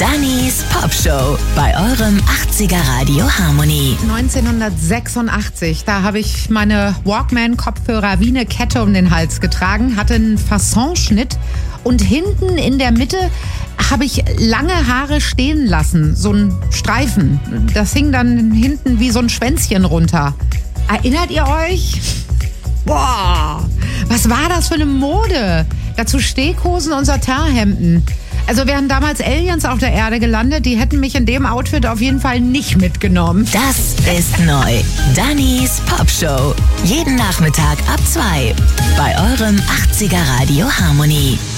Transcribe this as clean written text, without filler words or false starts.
Dannys Popshow bei eurem 80er Radio Harmony. 1986, da habe ich meine Walkman-Kopfhörer wie eine Kette um den Hals getragen, hatte einen Fassonschnitt und hinten in der Mitte habe ich lange Haare stehen lassen, so ein Streifen. Das hing dann hinten wie so ein Schwänzchen runter. Erinnert ihr euch? Boah, was war das für eine Mode? Dazu Steghosen und Satinhemden. Also wären damals Aliens auf der Erde gelandet, die hätten mich in dem Outfit auf jeden Fall nicht mitgenommen. Das ist neu. Dannys Popshow. Jeden Nachmittag ab 2 bei eurem 80er Radio Harmony.